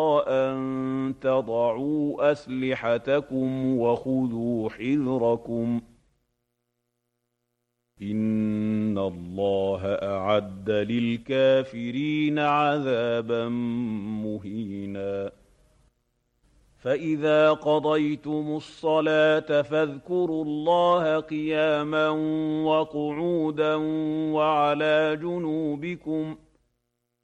أن تضعوا أسلحتكم وخذوا حذركم إن الله أعد للكافرين عذابا مهينا فإذا قضيتم الصلاة فاذكروا الله قياما وقعودا وعلى جنوبكم